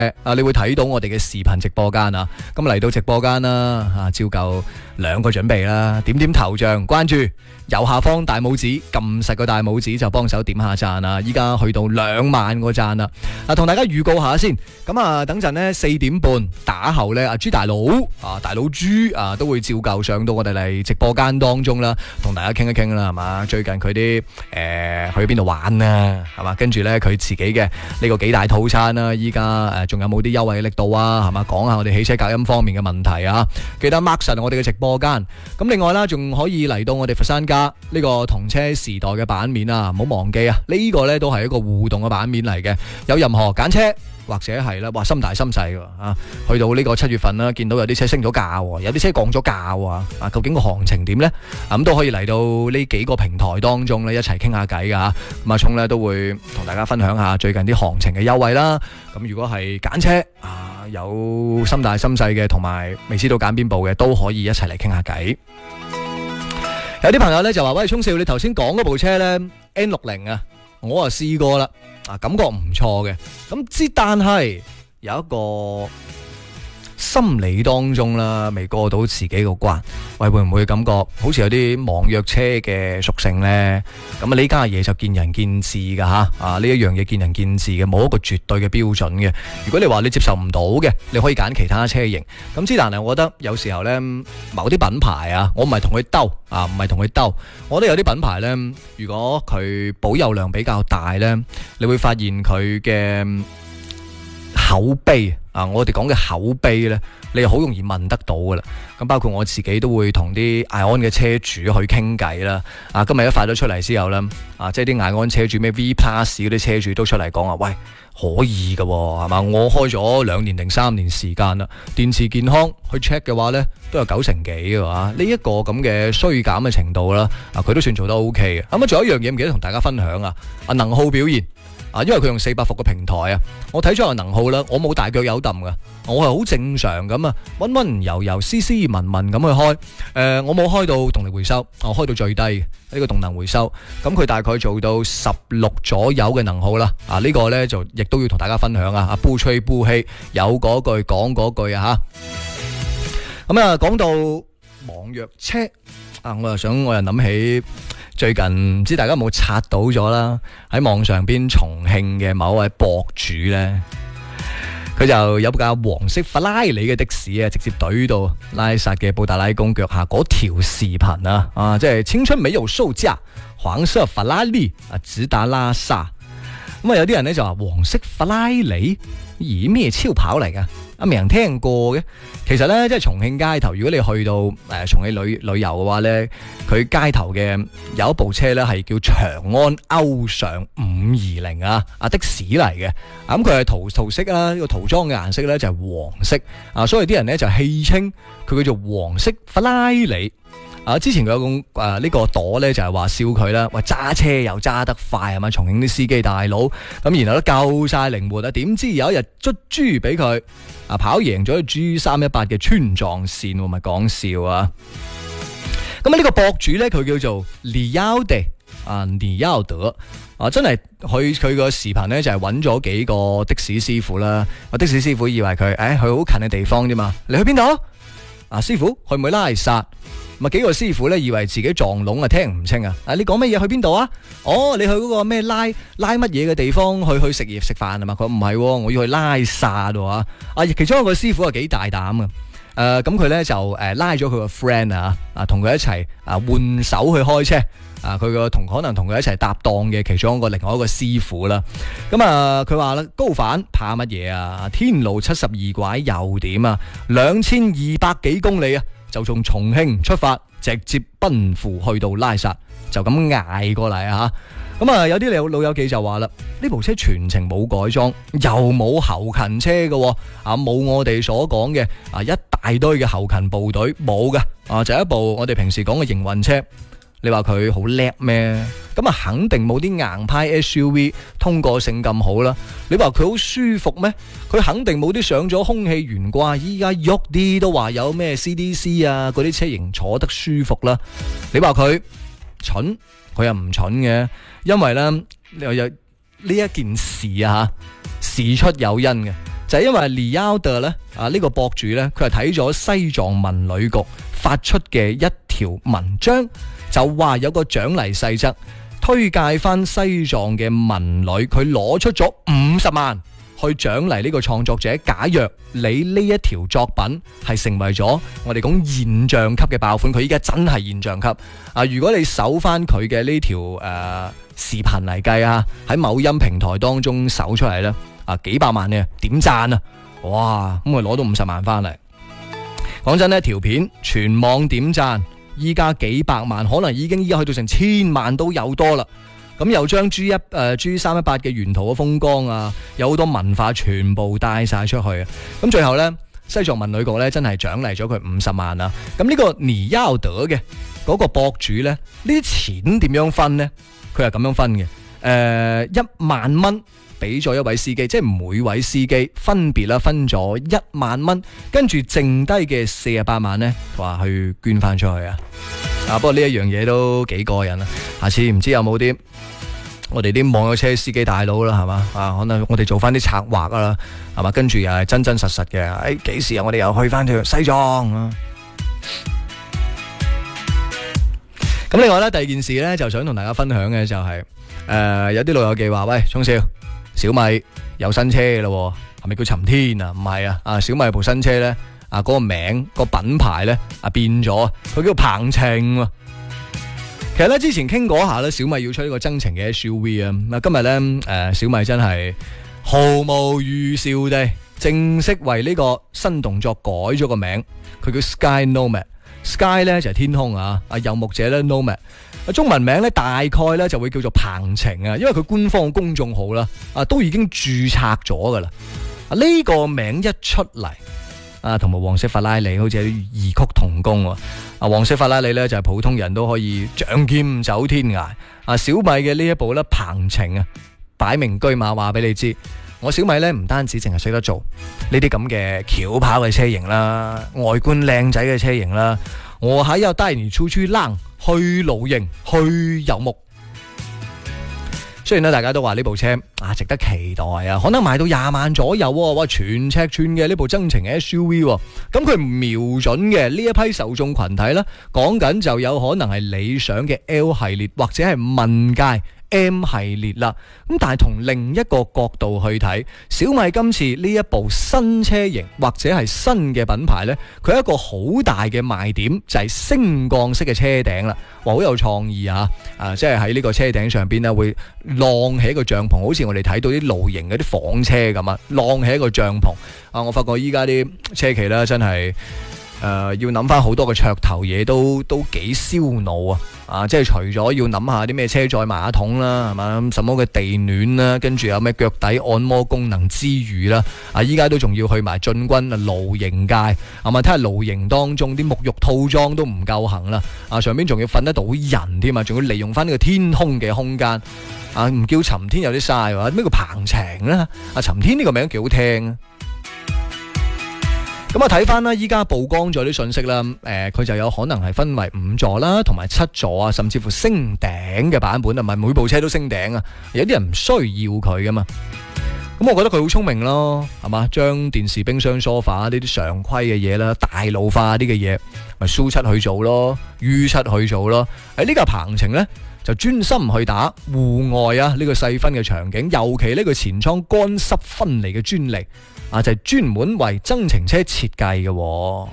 你會睇到我哋嘅視頻直播間啊。咁嚟到直播間啦，照舊兩個準備啦，點頭像關注，右下方大拇指撳實個大拇指就幫手點下讚啊！依家去到2萬個讚啦。同大家預告下先，咁等陣呢4點半打後呢，阿朱大佬大佬朱都會照舊上到我哋嚟直播間當中啦，同大家傾一傾啦，係嘛？最近佢啲去邊度玩啊，係嘛？跟住呢，佢自己嘅呢個幾大套餐啦，依家仲有冇啲優惠嘅力度啊？係嘛？講下我哋汽車隔音方面嘅問題啊！記得 mark 實我哋嘅直播間。咁另外啦，仲可以嚟到我哋佛山家呢個同車時代嘅版面啊！唔好忘記啊，呢個呢都係一個互動嘅版面嚟嘅。有任何揀車或者係啦，哇心大心細喎，去到呢個7月份啦，見到有啲車升咗價，有啲車降咗價，究竟個行情點呢？咁都可以嚟到呢幾個平台當中呢，一齊傾下偈噶。咁阿聰呢都會同大家分享下最近啲行情嘅優惠啦。咁如果係揀車有心大心細嘅，同埋未知道揀邊部嘅，都可以一齊嚟傾下偈。有啲朋友呢就話：喂，聰少，你頭先講嗰部車呢 N60啊，我試過啦，感覺唔錯嘅。咁但係有一個心理當中啦，未過到自己個關，喂，會唔會感覺好似有啲網約車嘅屬性呢？咁呢家嘢就見仁見智噶吓，呢一樣嘢見仁見智嘅，冇一個絕對嘅標準嘅。如果你話你接受唔到嘅，你可以揀其他車型。咁但係我覺得有時候呢，某啲品牌我唔係同佢鬥，我覺得有啲品牌呢，如果佢保有量比較大呢，你會發現佢嘅口碑我哋講嘅口碑呢，你好容易問得到噶啦。咁包括我自己都會同啲艾安嘅車主去傾偈啦。今日一發咗出嚟之後呢，即係啲艾安車主咩 V Plus 嗰啲車主都出嚟講喂，可以噶係嘛？我開咗2年定3年時間啦，電池健康去 check 嘅話呢，都有9成幾嘅話，呢一個咁嘅衰減嘅程度啦，佢都算做得 OK 嘅。咁仲有一樣嘢唔記得同大家分享能耗表現。因為佢用400伏嘅平台我睇咗個能耗啦，我冇大腳有揼噶，我係好正常咁溫溫柔柔斯斯文文咁去開，我冇開到動力回收，我開到最低嘅呢個動能回收，咁佢大概做到16左右嘅能耗啦，呢個呢就亦都要同大家分享不吹不氣，有嗰句講嗰句咁講到網約車我又諗起。最近唔知大家有冇刷到咗啦？喺網上邊重慶嘅某位博主呢，佢就有架黃色法拉利嘅的士直接懟到拉薩嘅布達拉宮腳下嗰條視頻即係青春沒有售價，黃色法拉利直達拉薩。咁有啲人呢就話黃色法拉利咦咩超跑嚟噶？未人聽過嘅。其實呢，即係重慶街頭，如果你去到重慶旅遊嘅話呢，佢街頭嘅有一部車呢係叫長安歐尚520的士嚟嘅。咁佢係塗色啦，呢個塗裝嘅顏色呢就係黃色所以啲人呢就戲稱佢叫做黃色法拉利。之前佢有個呢個朵咧，就係話笑佢啦，喂揸車又揸得快係嘛，重慶啲司機大佬咁，然後都夠晒靈活點知有一日卒豬俾佢跑贏咗 G318 嘅川藏線，咪講笑啊！咁呢個博主咧，佢叫做李耀德真係佢個視頻咧就係揾咗幾個的士師傅啦，的士師傅以為佢去好近嘅地方啫嘛，你去邊度師傅去唔去拉薩？咪幾個師傅咧，以為自己撞聾聽唔清你講乜嘢？去邊度你去嗰個咩拉乜嘢嘅地方去食嘢食飯係嘛？佢唔係，我要去拉薩其中一個師傅係幾大膽咁佢咧就拉咗佢個 friend 同佢一齊換手去開車佢個可能同佢一齊搭檔嘅其中另外一個師傅啦。咁佢話啦，高反怕乜嘢天路72拐又點2200幾公里就從重慶出發，直接奔赴去到拉薩，就咁捱過嚟咁有啲老友記就話啦，呢部車全程冇改裝，又冇後勤車嘅冇我哋所講嘅一大堆嘅後勤部隊冇嘅就係一部我哋平時講嘅營運車。你話佢好叻咩？咁肯定冇啲硬派 SUV 通過性咁好啦。你話佢好舒服咩？佢肯定冇啲上咗空氣懸掛，依家喐啲都話有咩 CDC 嗰啲車型坐得舒服啦。你話佢蠢，佢又唔蠢嘅，因為呢有呢一件事事出有因嘅。 就係因為李奧德咧呢個博主咧，佢係睇咗西藏文旅局發出嘅一條文章，就話有個獎勵細則，推介翻西藏嘅文旅，佢攞出咗50萬去獎勵呢個創作者。假若你呢一條作品係成為咗我哋講現象級嘅爆款，佢依家真係現象級如果你搜翻佢嘅呢條視頻嚟計喺某音平台當中搜出嚟咧幾百萬嘅點讚哇！咁佢攞到50萬翻嚟。講真呢條片全網點讚，依家幾百萬，可能已經依家去到成1000萬都有多啦。咁又將 G318 嘅沿途嘅風光有好多文化全部帶晒出去咁最後呢，西藏文旅局呢真係獎勵咗佢50萬啦。咁呢個尼奧德嘅嗰個博主呢，呢啲錢點樣分呢？佢係咁樣分嘅，1萬蚊俾咗一位司機，即係每位司機分別分咗1萬蚊，跟住剩低嘅48萬呢，話去捐翻出去不過呢一樣嘢都幾過癮下次唔知有冇啲我哋啲網約車司機大佬啦，係嘛可能我哋做翻啲策劃啦，係嘛，跟住又係真真實實嘅，幾時我哋又去翻條西藏咁另外咧，第二件事咧，就想同大家分享嘅就係有啲老友記話，喂，聰少，小米有新車嘅咯，係咪叫尋天啊？唔係小米部新車咧嗰個名個品牌咧變咗，佢叫鵬程。其實咧之前傾過下咧，小米要出呢個增程嘅 SUV 今日咧小米真係毫無預兆地正式為呢個新動作改咗個名，佢叫 Sky Nomad。Sky 咧就係天空遊牧者咧 Nomad， 中文名咧大概咧就會叫做鵬程因為佢官方公眾號啦都已經註冊咗噶啦。呢個名一出嚟同埋黃色法拉利好似有啲異曲同工黃色法拉利咧就係普通人都可以仗劍走天涯小米嘅呢一部咧鵬程擺明車馬話俾你知，我小米咧唔單止淨係識得做呢啲咁嘅轎跑嘅車型啦，外觀靚仔嘅車型啦，我還要帶你出去浪，去露營，去遊牧。雖然咧大家都話呢部車值得期待可能賣到20萬左右哇，全尺寸嘅呢部增程 SUV 咁佢瞄準嘅呢一批受眾群體咧，講緊就有可能係理想嘅 L 系列或者係問界M 系列啦，咁但係同另一個角度去睇，小米今次呢一部新車型或者係新嘅品牌呢，佢一個好大嘅賣點就係升降式嘅車頂啦，哇，好有創意即係喺呢個車頂上邊呢會晾起一個帳篷，好似我哋睇到啲露營嗰啲房車咁晾起一個帳篷我發覺依家啲車企呢真係要諗翻好多嘅噱頭嘢，都幾燒腦即係除咗要諗下啲咩車載馬桶啦，係嘛，什麼嘅地暖啦，跟住有咩腳底按摩功能之餘啦，依家都仲要去埋進軍露營界，係咪？睇下露營當中啲沐浴套裝都唔夠行啦，上邊仲要瞓得到人添仲要利用翻呢個天空嘅空間，唔叫尋天有啲嘥喎，咩叫鵬程咧？尋天呢個名幾好聽咁睇翻啦，依家曝光咗啲信息啦，佢就有可能係分為5座啦，同埋7座甚至乎升頂嘅版本，唔係每部車都升頂有啲人唔需要佢噶嘛。咁我覺得佢好聰明咯，係嘛，將電視、冰箱、梳化呢啲常規嘅嘢啦，大路化啲嘅嘢，咪蘇7去做咯，U7去做咯。呢架鵬程呢，就專心去打戶外呢個細分嘅場景，尤其呢個前艙乾濕分離嘅專利。就係專門為增程車設計嘅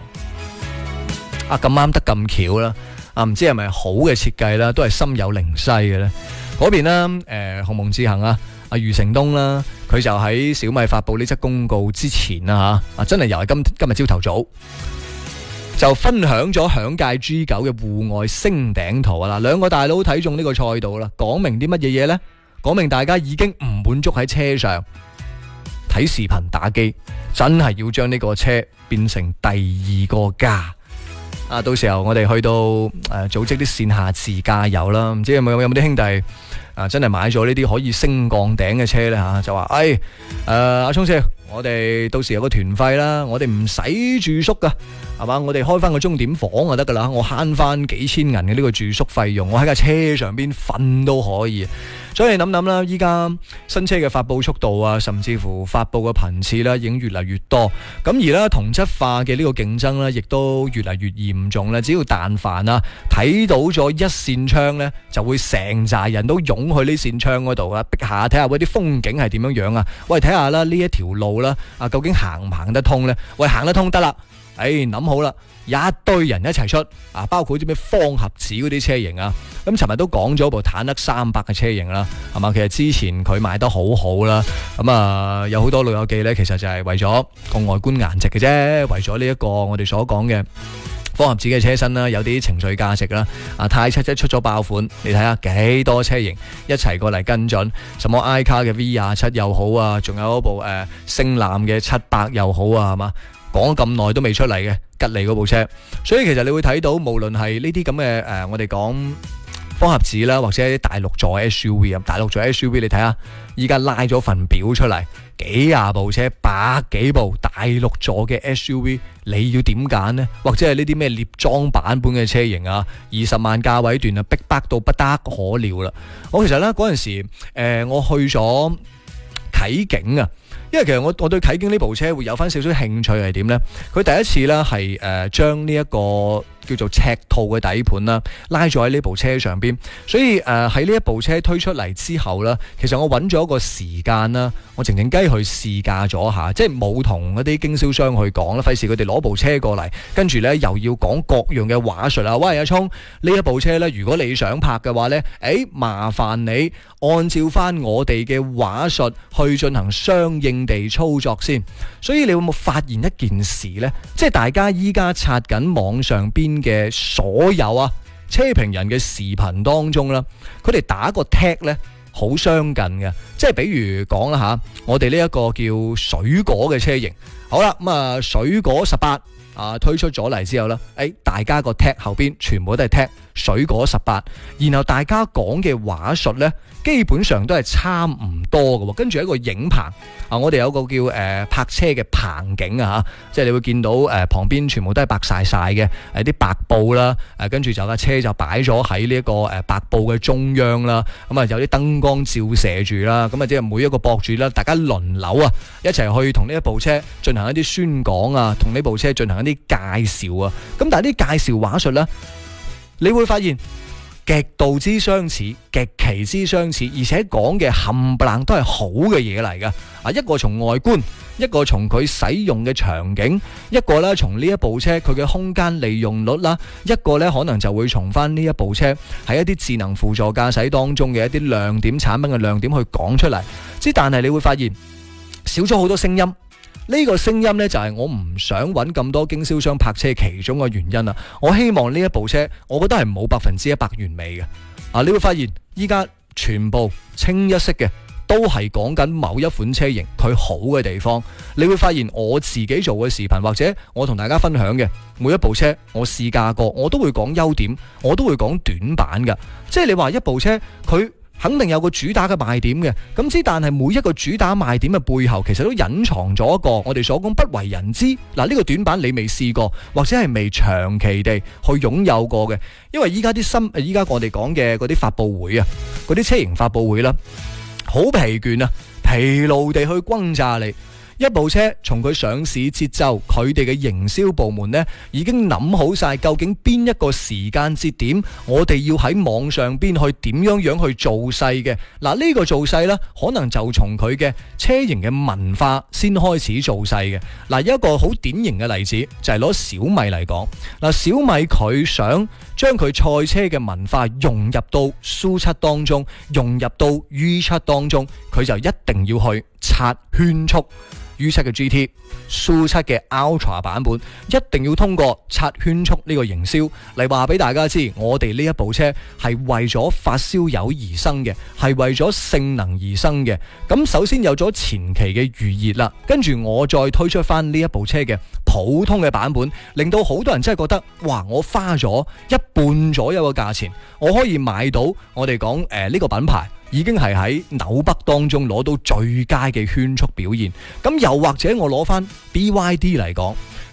咁啱得咁巧啦，唔知係咪好嘅設計啦，都係心有靈犀嘅咧。嗰邊啦，鴻蒙智行余承東啦，佢就喺小米發布呢則公告之前真係又係今日朝頭早就分享咗響界 G9 嘅戶外升頂圖兩個大佬睇中呢個賽道啦，講明啲乜嘢嘢呢？講明大家已經唔滿足喺車上睇視頻打機，真係要將呢個車變成第2個家到時候我哋去到組織啲線下自駕遊啦，唔知有冇啲兄弟真係買咗呢啲可以升降頂嘅車呢？就話阿聰少，我哋到時有個團費啦，我哋唔使住宿噶，係嘛？我哋開翻個鐘點房就得噶啦，我慳翻幾千銀嘅呢個住宿費用，我喺架車上邊瞓都可以。 所以你諗諗啦，依家新車嘅發佈速度啊，甚至乎發佈嘅頻次啦，已經越嚟越多。咁而咧同質化嘅呢個競爭咧，亦都越嚟越嚴重啦。只要但凡啊睇到咗一扇窗咧，就會成扎人都湧去呢扇窗嗰度啊，逼下睇下嗰啲風景係點樣樣啊。喂，睇下啦，呢一條路啦，啊究竟行唔行得通咧？喂，行得通得啦。諗好啦，一堆人一齊出啊，包括啲咩方盒子嗰啲車型啊。咁尋日都講咗部坦克300嘅車型啦，係嘛？其實之前佢賣得好好啦。咁啊，有好多老友記呢，其實就係為咗個外觀顏值嘅啫，為咗呢一個我哋所講嘅方盒子嘅車身啦，有啲情緒價值啦。啊，泰七一出咗爆款，你睇下幾多車型一齊過嚟跟進，什麼 iCar 嘅 V27又好啊，仲有一部星艦嘅700又好啊，係嘛？講咁耐都未出嚟嘅吉利嗰部車，所以其實你會睇到，無論係呢啲咁嘅我哋講方盒子啦，或者啲大陸座 SUV 啊，大陸座 SUV 你睇下，依家拉咗份表出嚟，幾廿部車，百幾部大陸座嘅 SUV， 你要點揀呢？或者係呢啲咩獵裝版本嘅車型啊，20萬價位段啊，逼迫到不得可料啦！我其實呢嗰陣時，我去咗啟景啊。因為其實我對啟景呢部車會有翻少少興趣係點呢？佢第一次呢係將呢一個叫做赤兔嘅底盤啦，拉咗喺呢部車上邊，所以喺呢一部車推出嚟之後呢，其實我揾咗一個時間啦，我靜靜雞去試駕咗下，即係冇同嗰啲經銷商去講啦，費事佢哋攞部車過嚟，跟住呢又要講各樣嘅話術啊！喂，阿聰，呢一部車呢，如果你想拍嘅話呢，麻煩你按照翻我哋嘅話術去進行相應地操作先。所以你有冇發現一件事呢？即係大家依家刷緊網上邊嘅所有啊車評人嘅視頻當中啦，佢哋打個 tag 呢好相近嘅，即係比如講啦吓，我哋呢一個叫水果嘅車型，好啦咁啊水果18推出咗嚟之後呢，大家個 tag 後邊全部都係 tag 水果18，然後大家講嘅話術呢，基本上都係差唔多嘅，跟住一個影棚我哋有個叫泊車嘅棚景啊，即係你會見到旁邊全部都係白晒晒嘅啲白布啦，跟住就架車就擺咗喺呢一個白布嘅中央啦，咁啊有啲燈光照射住啦，咁啊即係每一個博主啦，大家輪流啊一齊去同呢一部車進行一啲宣講啊，同呢部車進行一啲介紹啊，咁但係啲介紹話術呢，你會發現極度之相似，極其之相似，而且講嘅冚唪唥都係好嘅嘢嚟噶。一個從外觀，一個從佢使用嘅場景，一個咧從呢一部車佢嘅空間利用率啦，一個咧可能就會從翻呢一部車喺一啲智能輔助駕駛當中嘅一啲亮點，產品嘅亮點去講出嚟。但係你會發現少咗好多聲音。呢個聲音呢，就係我唔想揾咁多經銷商泊車其中嘅原因啦。我希望呢一部車，我覺得係冇100%完美嘅。你會發現依家全部清一色嘅，都係講緊某一款車型佢好嘅地方。你會發現我自己做嘅視頻，或者我同大家分享嘅每一部車，我試駕過，我都會講優點，我都會講短板㗎。即係你話一部車佢肯定有個主打嘅賣點嘅，但係每一個主打賣點嘅背後，其實都隱藏咗一個我哋所講不為人知。呢個短板你未試過，或者係未長期地去擁有過嘅。因為依家我哋講嘅嗰啲發佈會啊，嗰啲車型發佈會啦，好疲倦啊，疲勞地去轟炸你。一部車從佢上市節奏，佢哋嘅營銷部門呢已經諗好晒究竟邊一個時間節點，我哋要喺網上邊去點樣去做勢嘅。呢個做勢呢，可能就從佢嘅車型嘅文化先開始做勢嘅。有一個好典型嘅例子就係攞小米嚟講。小米佢想將佢賽車嘅文化融入到蘇7當中，融入到 U7 當中，佢就一定要去刷圈速。U7 嘅 GT、蘇7嘅 Ultra 版本一定要通過刷圈速呢個營銷嚟話俾大家知，我哋呢一部車係為咗發燒友而生嘅，係為咗性能而生嘅。咁首先有咗前期嘅預熱啦，跟住我再推出翻呢一部車嘅普通嘅版本，令到好多人真係覺得，哇！我花咗一半左右嘅價錢，我可以買到我哋講呢個品牌已經係喺紐北當中攞到最佳嘅圈速表現。咁又或者我攞翻 BYD 嚟講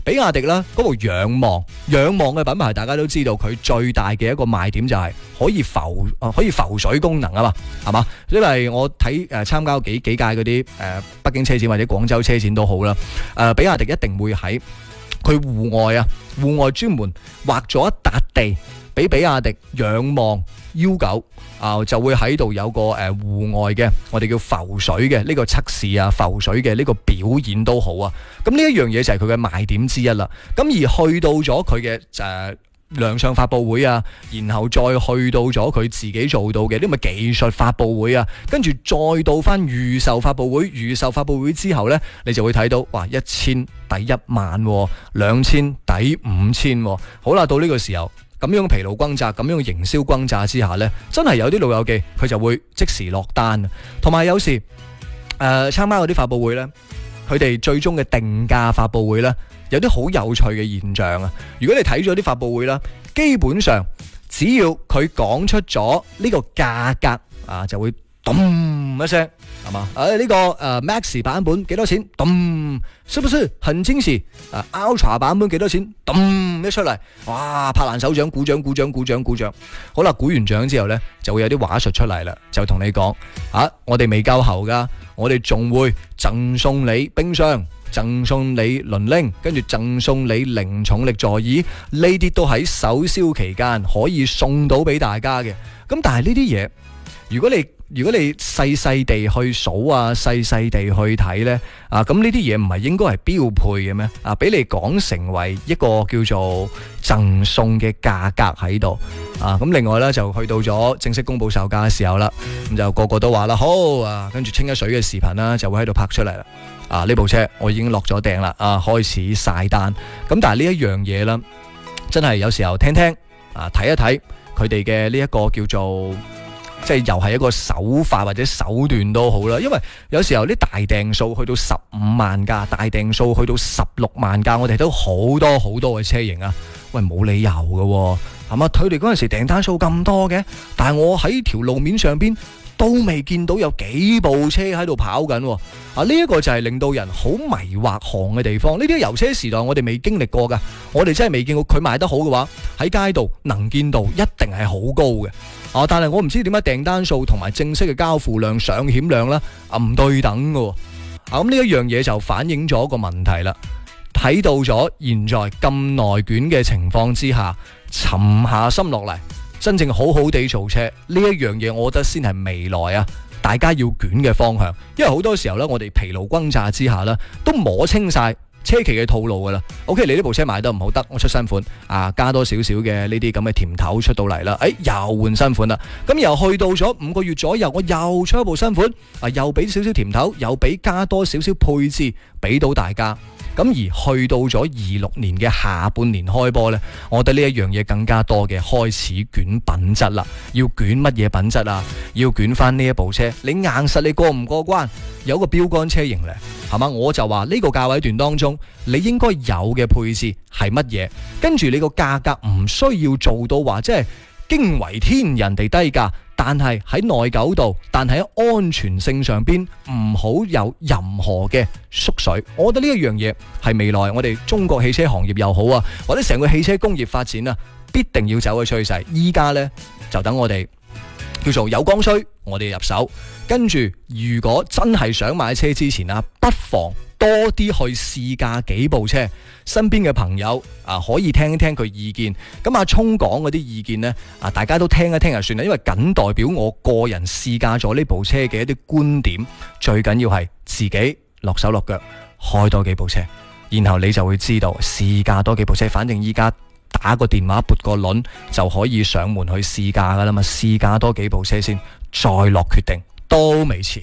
比亞迪啦，嗰部仰望嘅品牌，大家都知道佢最大嘅一個賣點就係可以浮水功能啊嘛，係嘛？因為我睇參加幾屆嗰啲北京車展或者廣州車展都好啦，比亞迪一定會喺佢戶外專門劃咗一笪地俾比亞迪仰望 U9 就會喺度有個戶外嘅我哋叫浮水嘅呢個測試啊，浮水嘅呢個表演都好啊。咁呢一樣嘢就係佢嘅賣點之一啦。咁而去到咗佢嘅亮相發佈會啊，然後再去到咗佢自己做到嘅呢個技術發佈會啊，跟住再到翻預售發佈會，預售發佈會之後呢，你就會睇到哇，1000抵1萬，2000抵5000，好啦，到呢個時候咁樣疲勞轟炸，咁樣營銷轟炸之下呢，真係有啲老友記佢就會即時落單，同埋有時參加嗰啲發佈會呢，佢哋最終嘅定價發佈會呢，有啲好有趣嘅現象啊！如果你睇咗啲發佈會啦，基本上只要佢講出咗呢個價格就會咚一聲，係嘛？呢個Max 版本幾多錢？咚，是不是很驚喜？Ultra 版本幾多錢？咚一出嚟，哇！拍爛手掌，鼓掌。好啦，鼓完掌之後呢，就會有啲話術出嚟啦，就同你講我哋未夠喉噶，我哋仲會贈送你冰箱。贈送你輪鈴，跟住贈送你零重力座椅，呢啲都喺首銷期間可以送到俾大家嘅。咁但係呢啲嘢，如果你細細地去數細細地去睇呢，咁呢啲嘢唔係應該係標配嘅咩？俾你講成為一個叫做贈送嘅價格喺度咁另外呢，就去到咗正式公布售價嘅時候啦，咁就個個都話啦，好跟住清一水嘅視頻啦，就會喺度拍出嚟啦。呢部車我已經落咗訂啦，開始晒單。咁但係呢一樣嘢啦，真係有時候聽睇一睇佢哋嘅呢一個叫做，即係又係一個手法或者手段都好啦。因為有時候啲大訂數去到15萬架，大訂數去到16萬架，我哋都好多嘅車型啊。喂，冇理由嘅，係嘛？佢哋嗰陣時訂單數咁多嘅，但係我喺條路面上邊都未見到有幾部車喺度跑緊，呢一個就係令到人好迷惑行嘅地方。呢啲油車時代我哋未經歷過噶，我哋真係未見過。佢賣得好嘅話，喺街度能見度一定係好高嘅。但係我唔知點解訂單數同埋正式嘅交付量、上險量啦唔對等嘅。咁呢一樣嘢就反映咗個問題啦。睇到咗現在咁內卷嘅情況之下，沉下心落嚟，真正好好地做車呢一樣嘢，我覺得先係未來大家要捲嘅方向。因為好多時候呢，我哋疲勞轟炸之下呢，都摸清晒車企嘅套路噶啦。OK， 你呢部車賣得唔好得，我出新款加多少少嘅呢啲咁嘅甜頭出到嚟啦，又換新款啦。咁又去到咗5個月左右，我又出一部新款又俾少少甜頭，又俾加多少少配置俾到大家。咁而去到咗26年嘅下半年開波呢，我覺得呢一樣嘢更加多嘅開始捲品質啦。要捲乜嘢品質啊？要捲翻呢一部車，你硬實你過唔過關？有個標杆車型呢，係嘛？我就話呢個價位段當中，你應該有嘅配置係乜嘢？跟住你個價格唔需要做到話即係驚為天人地低價，但係喺內九度，但係喺安全性上邊唔好有任何嘅縮水。我覺得呢一樣嘢係未來我哋中國汽車行業又好或者成個汽車工業發展必定要走嘅趨勢。依家呢，就等我哋叫做有剛需，我哋入手。跟住如果真係想買車之前不妨多啲去試駕幾部車，身邊嘅朋友可以聽一聽佢意見。咁阿聰講嗰啲意見呢，大家都聽一聽就算啦，因為僅代表我個人試駕咗呢部車嘅一啲觀點。最緊要係自己落手落腳開多幾部車，然後你就會知道試駕多幾部車。反正依家打個電話撥個輪就可以上門去試駕噶啦嘛，試駕多幾部車先，再落決定都未遲。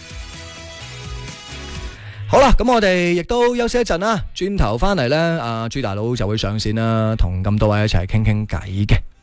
好啦，咁我哋亦都休息一陣啦，轉頭翻嚟呢，朱大佬就會上線啦，同咁多位一齊傾傾偈嘅。